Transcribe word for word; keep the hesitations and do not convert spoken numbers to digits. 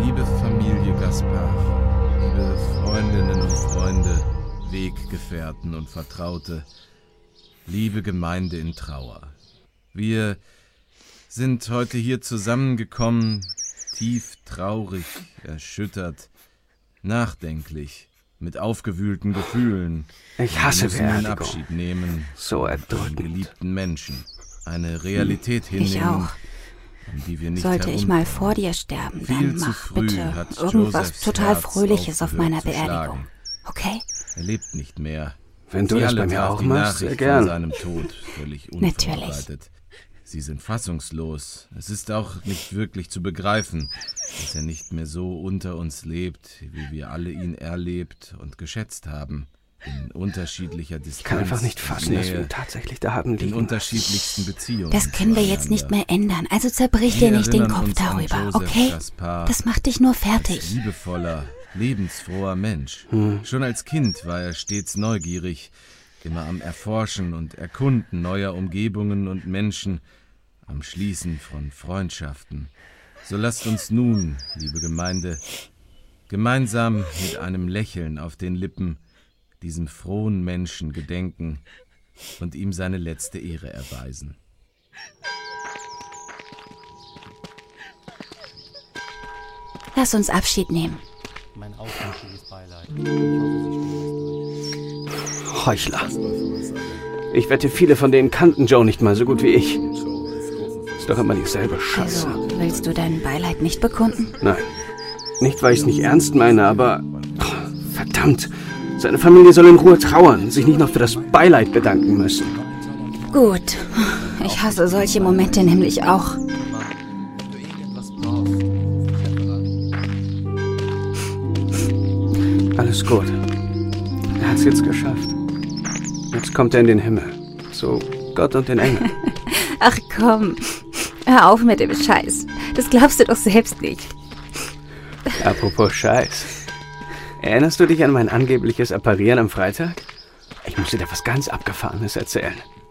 Liebe Familie Gaspar, liebe Freundinnen und Freunde, Weggefährten und Vertraute, liebe Gemeinde in Trauer. Wir sind heute hier zusammengekommen, tief traurig, erschüttert, nachdenklich, mit aufgewühlten Gefühlen. Ich hasse wir müssen einen Beerdigung. Abschied nehmen. So erdrückend. Von geliebten Menschen. Eine Realität hinnehmen, Ich auch. um die wir nicht Sollte ich herumkommen. mal vor dir sterben, Viel dann zu mach früh bitte hat irgendwas Josephs total Herz Fröhliches auf aufgehört meiner zu Beerdigung. schlagen. Okay? Er lebt nicht mehr. Wenn du Sie das alle bei mir traf auch die machst, sehr Nachricht gern. von seinem Tod völlig unvorbereitet. Sie sind fassungslos. Es ist auch nicht wirklich zu begreifen, dass er nicht mehr so unter uns lebt, wie wir alle ihn erlebt und geschätzt haben. In unterschiedlicher Distanz. Ich kann einfach nicht fassen, dass wir Nähe, ihn tatsächlich da haben in liegen. unterschiedlichsten Beziehungen. Das können wir jetzt nicht mehr ändern, also zerbrich dir Wir nicht den erinnern Kopf uns an darüber, Joseph okay? Gaspar Das macht dich nur als fertig. liebevoller, lebensfroher Mensch. Hm. Schon als Kind war er stets neugierig, immer am Erforschen und Erkunden neuer Umgebungen und Menschen, am Schließen von Freundschaften. So lasst uns nun, liebe Gemeinde, gemeinsam mit einem Lächeln auf den Lippen diesem frohen Menschen gedenken und ihm seine letzte Ehre erweisen. Lass uns Abschied nehmen. Mein aufrichtiges Beileid. Ich hoffe, Sie stehen das durch. Heuchler. Ich wette, viele von denen kannten Joe nicht mal so gut wie ich. Ist doch immer dieselbe Scheiße. Also, willst du dein Beileid nicht bekunden? Nein. Nicht, weil ich es nicht ernst meine, aber... Oh, verdammt. Seine Familie soll in Ruhe trauern, sich nicht noch für das Beileid bedanken müssen. Gut. Ich hasse solche Momente nämlich auch. Alles gut. Er hat's jetzt geschafft. Jetzt kommt er in den Himmel. Zu Gott und den Engeln. Ach komm, hör auf mit dem Scheiß. Das glaubst du doch selbst nicht. Apropos Scheiß. Erinnerst du dich an mein angebliches Apparieren am Freitag? Ich muss dir da was ganz Abgefahrenes erzählen.